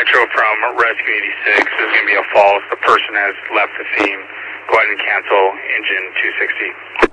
Metro from Rescue 86. There's going to be a false. The person has left the scene. Go ahead and cancel engine 260.